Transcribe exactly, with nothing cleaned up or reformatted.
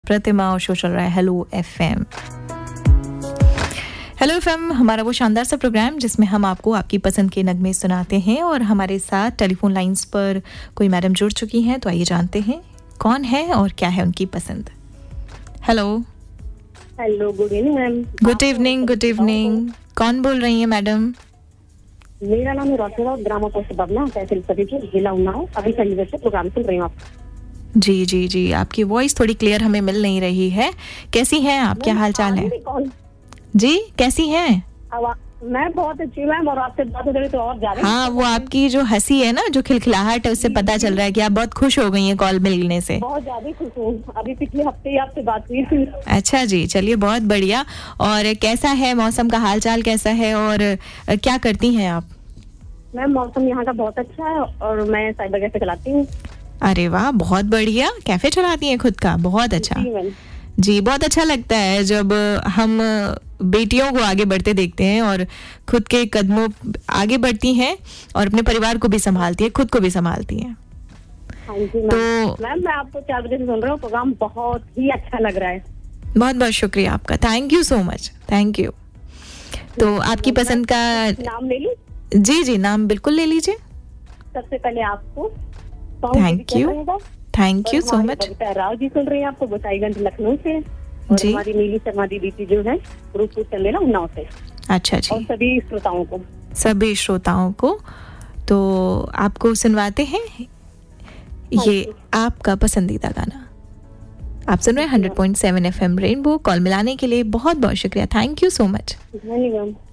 प्रतिमा और शो चल रहा है हेलो एफएम। हेलो एफएम हमारा वो शानदार सा प्रोग्राम जिसमें हम आपको आपकी पसंद के नगमे सुनाते हैं और हमारे साथ टेलीफोन लाइंस पर कोई मैडम जुड़ चुकी हैं, तो आइए जानते हैं कौन है और क्या है उनकी पसंद। Hello hello, good evening ma'am. Good evening good evening कौन बोल रही हैं मैडम? मेरा नाम है रोशना, ग्राम पोस्ट बबना, तहसील फतेहपुर, जिला उन्नाव। अभी चंडीगढ़ से प्रोग्राम सुन रही हूँ आप। जी जी जी, आपकी वॉइस थोड़ी क्लियर हमें मिल नहीं रही है। कैसी हैं आप, क्या हाल चाल है? जी कैसी हैं? मैं बहुत अच्छी मैम, और आपसे बात हो रही तो और ज्यादा। हाँ, वो आपकी जो हंसी है ना, जो खिलखिलाहट है, उससे पता चल रहा है कि आप बहुत खुश हो गई हैं कॉल मिलने से। बहुत ज्यादा खुश हूँ, अभी पिछले हफ्ते ही आपसे बात हुई थी। अच्छा जी, चलिए बहुत बढ़िया। और कैसा है मौसम का हाल चाल कैसा है और क्या करती हैं आप? मैम मौसम यहाँ का बहुत अच्छा है और मैं साइबर कैफे चलाती हूँ। अरे वाह, बहुत बढ़िया, कैफे चलाती हैं खुद का, बहुत अच्छा जी। बहुत अच्छा लगता है जब हम बेटियों को आगे बढ़ते देखते हैं और खुद के कदमों आगे बढ़ती हैं और अपने परिवार को भी संभालती है, खुद को भी संभालती हैं। हाँ जी मैम। तो मैम मैं आपको चार बजे से सुन रहा हूँ, प्रोग्राम बहुत ही अच्छा लग रहा है। बहुत बहुत शुक्रिया आपका, thank you so much, thank you. तो आपकी पसंद का नाम ले लूं? जी जी, नाम बिल्कुल ले लीजिए। सबसे पहले आपको thank you thank you so much. Rao ji सुन रही हैं आपको, गोसाईगंज लखनऊ से, और हमारी नीली शर्मा दीदी जी जो है रूपपुर चंदेला उन्नाव से। अच्छा जी, और सभी श्रोताओं को सभी श्रोताओं को तो आपको सुनवाते हैं ये आपका पसंदीदा गाना। आप सुन रहे हैं hundred point seven FM rainbow. Call मिलाने के लिए बहुत बहुत शुक्रिया, थैंक यू सो मच। धन्यवाद।